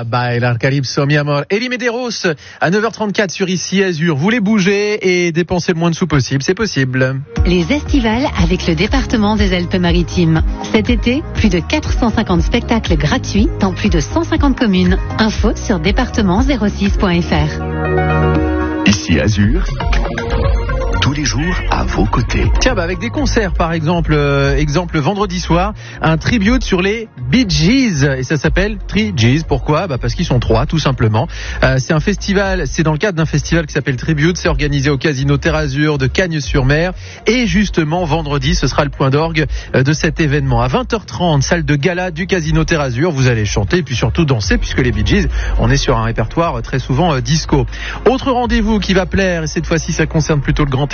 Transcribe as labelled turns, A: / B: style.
A: Bailar Calypso, mi amor. Elie Medeiros, à 9h34 sur Ici Azur. Vous voulez bouger et dépenser le moins de sous possible, c'est possible.
B: Les estivales avec le département des Alpes-Maritimes. Cet été, plus de 450 spectacles gratuits dans plus de 150 communes. Info sur département06.fr.
C: Ici Azur, tous les jours à vos côtés.
A: Tiens, avec des concerts par exemple, exemple vendredi soir, un tribute sur les Bee Gees, et ça s'appelle Three Gees. Pourquoi ? Parce qu'ils sont trois, tout simplement. C'est un festival, c'est dans le cadre d'un festival qui s'appelle Tribute, c'est organisé au Casino Terre Azur de Cagnes-sur-Mer, et justement vendredi, ce sera le point d'orgue de cet événement. À 20h30, salle de gala du Casino Terre Azur, vous allez chanter et puis surtout danser, puisque les Bee Gees, on est sur un répertoire très souvent disco. Autre rendez-vous qui va plaire, et cette fois-ci ça concerne plutôt le grand